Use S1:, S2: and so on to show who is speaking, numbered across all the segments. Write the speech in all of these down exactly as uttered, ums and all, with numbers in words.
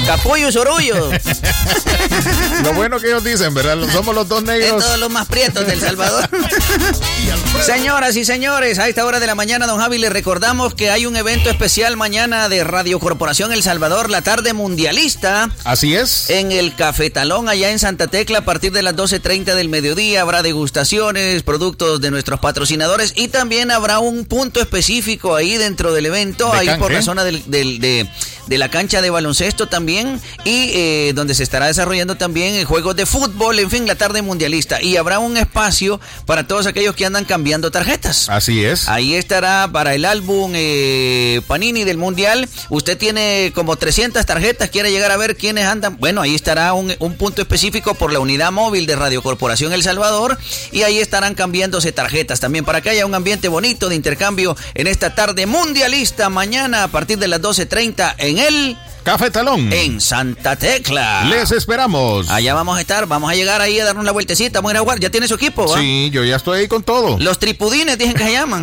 S1: Capullo y Sorullo.
S2: Lo bueno que ellos dicen, ¿verdad? Somos los dos negros.
S1: Es todos los más prietos del Salvador. Señoras y señores, a esta hora de la mañana, don Javi, le recordamos que hay un evento especial mañana de Radio Corporación El Salvador, la tarde mundialista.
S2: Así es.
S1: En el Cafetalón, allá en Santa Tecla, a partir de las doce treinta del mediodía, habrá degustaciones, productos de nuestros patrocinadores y también habrá un punto específico ahí dentro del evento, ahí por la zona del, del, de, de la cancha de baloncesto también y eh, donde se estará desarrollando también juegos de fútbol, en fin, la tarde mundialista. Y habrá un espacio para todos aquellos que andan cambiando tarjetas.
S2: Así es.
S1: Ahí estará para el álbum eh, Panini del Mundial. Usted tiene como trescientas tarjetas, quiere llegar a ver quiénes andan. Bueno, ahí estará un, un punto específico por la unidad móvil de Radio Corporación El Salvador y ahí estarán cambiándose tarjetas también para que haya un ambiente bonito de intercambio en esta tarde mundialista mañana a partir de las doce treinta en el
S2: Cafetalón
S1: en Santa Tecla.
S2: Les esperamos.
S1: Allá vamos a estar, vamos a llegar ahí a darnos una vueltecita, vamos a ir a jugar. ¿Ya tiene su equipo? ¿Va?
S2: Sí, yo ya estoy ahí con todo.
S1: Los tripudines, dicen que se llaman.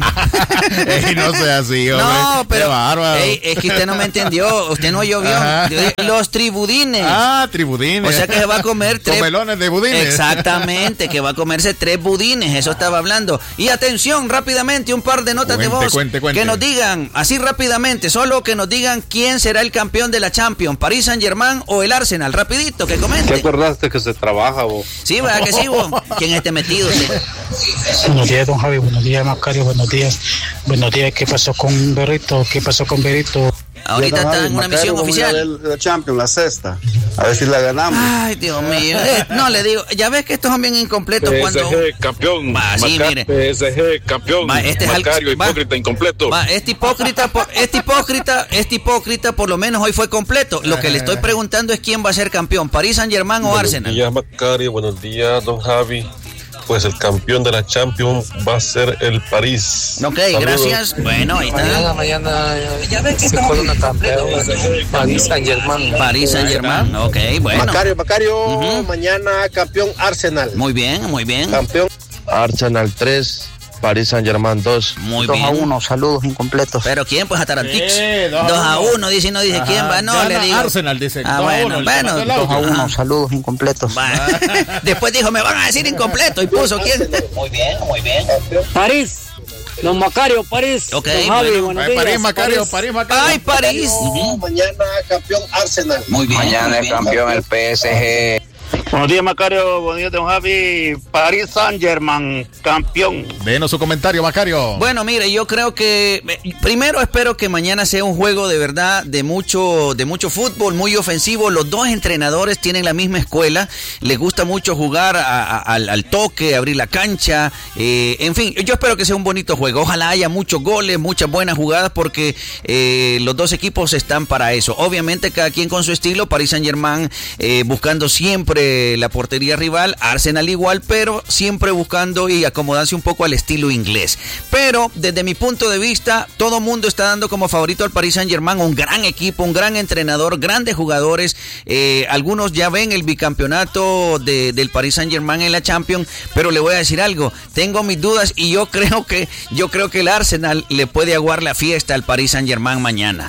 S2: Ey, no sea así, hombre.
S1: No, pero
S2: qué bárbaro.
S1: Ey, es que usted no me entendió, usted no oyó bien. Los tribudines.
S2: Ah, tribudines.
S1: O sea que se va a comer tres
S2: comelones de budines.
S1: Exactamente, que va a comerse tres budines, eso estaba hablando. Y atención, rápidamente, un par de notas
S2: cuente,
S1: de voz.
S2: Cuente, cuente.
S1: Que nos digan, así rápidamente, solo que nos digan quién será el campeón de la Champions, París Saint-Germain o el Arsenal. Rapidito, que comente.
S3: ¿Te acordaste que se trabaja, vos?
S1: Sí, ¿verdad que sí, vos? ¿Quién esté metido? Sí.
S4: Buenos días, don Javi. Buenos días, Macario. Buenos días. Buenos días. ¿Qué pasó con Berrito? ¿Qué pasó con Berrito?
S1: Ahorita está en una
S3: Macario,
S1: misión oficial.
S3: La Champions, la sexta. A ver si la ganamos.
S1: Ay, Dios mío. Eh, no, le digo, ya ves que estos son bien incompletos
S5: P S
S1: cuando...
S5: G campeón.
S1: Va, sí,
S5: Maca-
S1: mire.
S5: P S G campeón.
S1: Va, este es
S5: Macario,
S1: al- va.
S5: hipócrita, incompleto.
S1: Va, este hipócrita, por, este hipócrita, este hipócrita por lo menos hoy fue completo. Lo que le estoy preguntando es quién va a ser campeón, París Saint-Germain o Arsenal.
S6: Buenos días, Macario. Buenos días, don Javi. Pues el campeón de la Champions va a ser el París.
S1: Ok,
S6: Saludos.
S1: Gracias. Bueno, ahí está.
S4: Mañana, mañana se corona campeón. París Saint-Germain.
S1: París Saint-Germain, ok, bueno.
S3: Macario, Macario,
S1: Uh-huh.
S3: mañana campeón Arsenal.
S1: Muy bien, muy bien.
S3: Campeón.
S6: Arsenal tres, París Saint-Germain dos.
S1: Muy
S4: dos
S1: bien.
S4: a uno, saludos incompletos.
S1: ¿Pero quién? Pues a Tarantix.
S2: Sí,
S1: dos a uno, dice y no dice
S2: Ajá,
S1: quién va. No,
S2: gana
S1: le digo.
S2: Arsenal, dice.
S1: Ah,
S2: dos a
S1: bueno,
S2: uno, el
S1: bueno.
S2: ganador del
S4: dos a
S2: audio.
S4: uno,
S1: Ajá.
S4: saludos incompletos.
S1: Va. Después dijo, me van a decir incompleto y puso quién. Muy bien, muy bien.
S7: París. Don Macario, París.
S1: Ok,
S7: Don Javi,
S1: bueno.
S7: buenos
S2: Ay,
S7: días.
S2: París, Macario, París, Macario.
S1: Ay, París.
S3: Mañana campeón Arsenal.
S1: Muy bien.
S8: Mañana el campeón el P S G.
S7: Buenos días, Macario. Buenos días, Don Javi. París Saint-Germain, campeón.
S2: Denos su comentario, Macario.
S1: Bueno, mire, yo creo que eh, primero espero que mañana sea un juego de verdad de mucho de mucho fútbol, muy ofensivo. Los dos entrenadores tienen la misma escuela, les gusta mucho jugar a, a, al, al toque, abrir la cancha, eh, en fin, yo espero que sea un bonito juego. Ojalá haya muchos goles, muchas buenas jugadas porque eh, los dos equipos están para eso. Obviamente cada quien con su estilo, París Saint-Germain eh, buscando siempre la portería rival, Arsenal igual, pero siempre buscando y acomodarse un poco al estilo inglés. Pero desde mi punto de vista, todo mundo está dando como favorito al Paris Saint-Germain, un gran equipo, un gran entrenador, grandes jugadores. Eh, algunos ya ven el bicampeonato de, del Paris Saint-Germain en la Champions, pero le voy a decir algo, tengo mis dudas y yo creo que yo creo que el Arsenal le puede aguar la fiesta al Paris Saint-Germain mañana.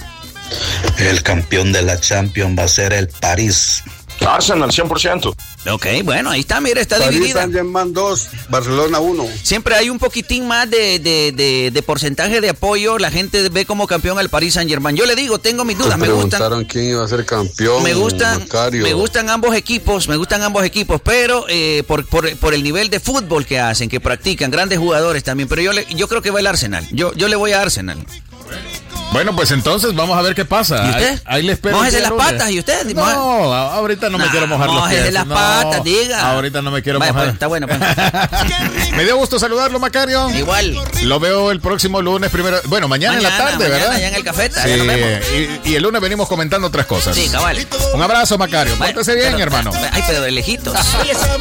S9: El campeón de la Champions va a ser el París.
S5: Arsenal, cien por ciento.
S1: Ok, bueno, ahí está, mira, está
S3: París
S1: dividida.
S3: Saint-Germain dos, Barcelona uno.
S1: Siempre hay un poquitín más de, de, de, de porcentaje de apoyo. La gente ve como campeón al Paris Saint-Germain. Yo le digo, tengo mis dudas. Me gustan.
S3: Preguntaron quién iba a ser campeón.
S1: Me gustan,
S3: Macario.
S1: me gustan ambos equipos, me gustan ambos equipos, pero eh, por, por, por el nivel de fútbol que hacen, que practican, grandes jugadores también. Pero yo, le, yo creo que va el Arsenal. Yo, yo le voy a Arsenal.
S2: Bueno, pues entonces vamos a ver qué pasa.
S1: ¿Y usted?
S2: Ahí, ahí le espero.
S1: Mójese
S2: el
S1: las
S2: lunes.
S1: patas, ¿y usted?
S2: No, a- ahorita no me
S1: Nah,
S2: quiero mojar los
S1: mójese
S2: pies.
S1: las
S2: No,
S1: patas, diga.
S2: Ahorita no me quiero
S1: Vaya,
S2: mojar.
S1: pues, está bueno, pues.
S2: Me dio gusto saludarlo, Macario.
S1: Igual.
S2: Lo veo el próximo lunes primero. Bueno, mañana,
S1: Mañana,
S2: en la tarde,
S1: mañana,
S2: ¿verdad?
S1: allá en el café,
S2: Sí,
S1: allá nos vemos.
S2: y, y el lunes venimos comentando otras cosas.
S1: Sí, cabal.
S2: Un abrazo, Macario.
S1: Vaya,
S2: Pórtese bien,
S1: pero-
S2: hermano.
S1: Ay, pero de lejitos.